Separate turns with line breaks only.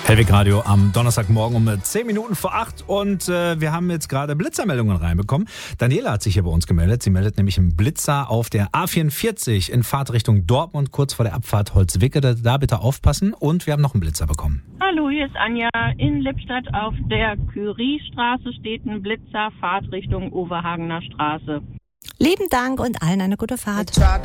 Hellwig Radio am Donnerstagmorgen um 10 Minuten vor 8 und wir haben jetzt gerade Blitzermeldungen reinbekommen. Daniela hat sich hier bei uns gemeldet. Sie meldet nämlich einen Blitzer auf der A44 in Fahrtrichtung Dortmund, kurz vor der Abfahrt Holzwicke. Da bitte aufpassen. Und wir haben noch einen Blitzer bekommen.
Hallo, hier ist Anja. In Lippstadt auf der Curiestraße steht ein Blitzer, Fahrtrichtung Overhagener Straße.
Lieben Dank und allen eine gute Fahrt.